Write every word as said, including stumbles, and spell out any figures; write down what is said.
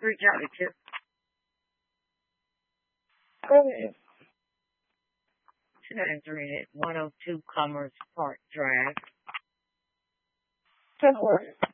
Great job, Chip. Go ahead. She's entering at one oh two Commerce Park Drive. Don't worry.